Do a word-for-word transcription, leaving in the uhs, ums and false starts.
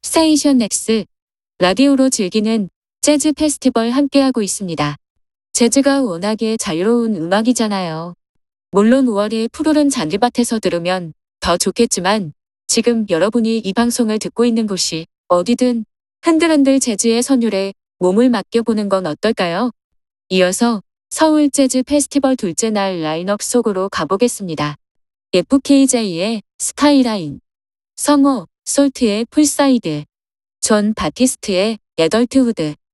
스테이션 X 라디오로 즐기는 재즈 페스티벌 함께하고 있습니다. 재즈가 워낙에 자유로운 음악이잖아요. 물론 우월의 푸르른 잔디밭에서 들으면 더 좋겠지만 지금 여러분이 이 방송을 듣고 있는 곳이 어디든 흔들흔들 재즈의 선율에 몸을 맡겨보는 건 어떨까요? 이어서 서울 재즈 페스티벌 둘째 날 라인업 속으로 가보겠습니다. 에프케이제이의 스카이라인, 성호, 솔트의 풀사이드, 존 바티스트의 애덜트후드,